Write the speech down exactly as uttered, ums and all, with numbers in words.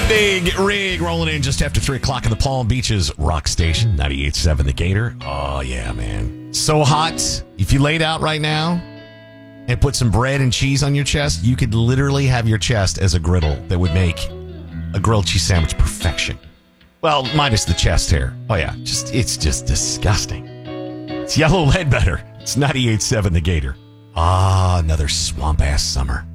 Big rig rolling in just after three o'clock in the Palm Beaches rock station, ninety-eight point seven The Gator. Oh, yeah, man. So hot. If you laid out right now and put some bread and cheese on your chest, you could literally have your chest as a griddle that would make a grilled cheese sandwich perfection. Well, minus the chest hair. Oh, yeah. Just It's just disgusting. It's Yellow Ledbetter. It's ninety-eight point seven The Gator. Ah, another swamp-ass summer.